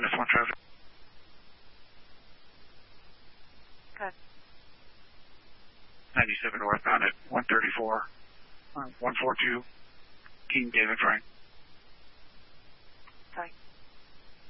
NS1 traffic. Good. 97 northbound at 134, 142, King David Frank.